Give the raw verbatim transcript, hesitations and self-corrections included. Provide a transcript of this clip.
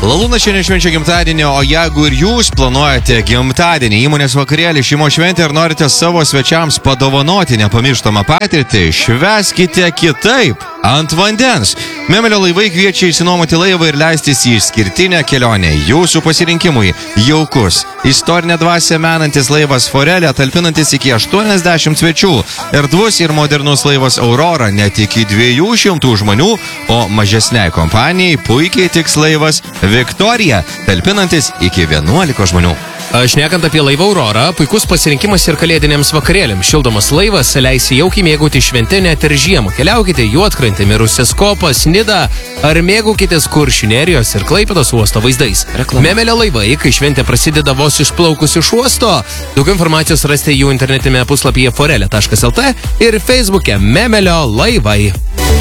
Lalūna šiandien švenčia gimtadienį, o jeigu ir jūs planuojate gimtadienį, įmonės vakarėlį, šeimos šventę ir norite savo svečiams padovanoti nepamirštamą patirtį, švęskite kitaip ant vandens. Memelio laivai kviečia išsinuomoti laivą ir leistis į išskirtinę kelionę. Jūsų pasirinkimui jaukus, istorinę dvasią menantis laivas Forelė, talpinantis iki aštuoniasdešimt svečių. Erdvus ir modernus laivas Aurora net iki dviejų šimtų žmonių, o mažesniai kompanijai puikiai tiks laivas Viktorija, talpinantis iki vienuolikos žmonių. Šnekant apie laivą Aurora, puikus pasirinkimas ir kalėdiniams vakarėliams. Šildomas laivas leisi jaukiai mėgauti šventę net ir žiemą. Keliaukite Juodkrantę, Mirusės Kopas, Nidą ar mėgaukitės Kuršių nerijos ir Klaipėdos uosto vaizdais. Reklama. Memelio laivai, kai šventė prasideda vos išplaukus iš uosto. Daugiau informacijos rasite jų internetinėme puslapyje forelė taškas lt ir Facebook'e Memelio laivai.